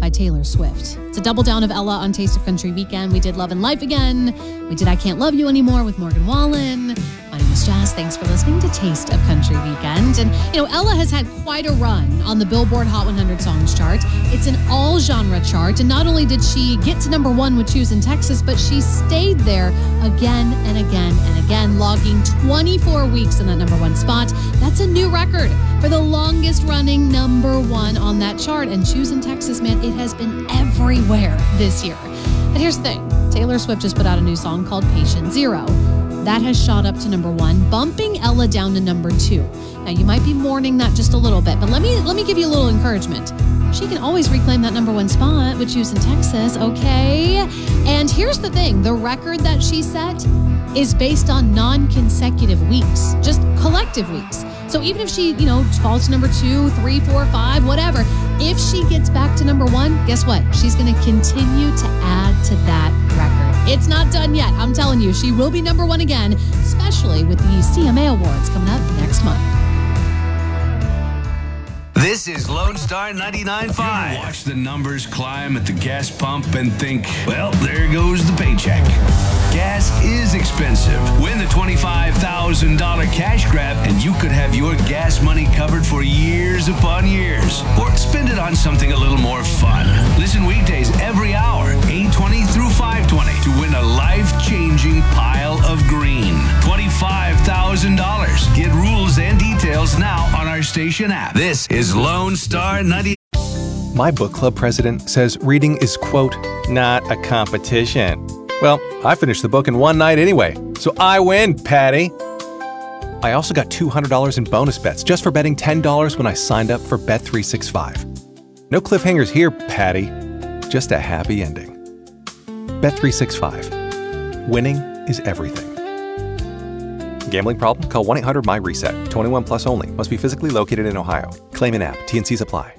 by Taylor Swift. It's a double down of Ella on Taste of Country Weekend. We did Love and Life again. We did I Can't Love You Anymore with Morgan Wallen. My name is Jazz. Thanks for listening to Taste of Country Weekend. And, Ella has had quite a run on the Billboard Hot 100 Songs chart. It's an all-genre chart. And not only did she get to number one with Choose in Texas, but she stayed there again and again and again, logging 24 weeks in that number one spot. That's a new record for the longest running number one on that chart. And Choose in Texas, man, it has been everywhere this year. But here's the thing. Taylor Swift just put out a new song called Patient Zero. That has shot up to number one, bumping Ella down to number two. Now, you might be mourning that just a little bit, but let me give you a little encouragement. She can always reclaim that number one spot with Choose in Texas, okay? And here's the thing. The record that she set is based on non-consecutive weeks, just collective weeks. So even if she, falls to number 2, 3, 4, 5, whatever, if she gets back to number one, guess what? She's going to continue to add to that record. It's not done yet. I'm telling you, she will be number one again, especially with the CMA Awards coming up next month. This is Lone Star 99.5. You watch the numbers climb at the gas pump and think, well, there goes the paycheck. Gas is expensive. Win the $25,000 cash grab and you could have your gas money covered for years upon years. Or spend it on something a little more fun. Listen weekdays every hour, 8:20 through 5:20 to win a life-changing pile of green. $25,000. Get rules and details now on our station app. This is Lone Star 90. My book club president says reading is, quote, not a competition. Well, I finished the book in one night anyway, so I win, Patty. I also got $200 in bonus bets just for betting $10 when I signed up for Bet365. No cliffhangers here, Patty. Just a happy ending. Bet365. Winning is everything. Gambling problem? Call 1-800-MY-RESET. 21 plus only. Must be physically located in Ohio. Claim in app. T&Cs apply.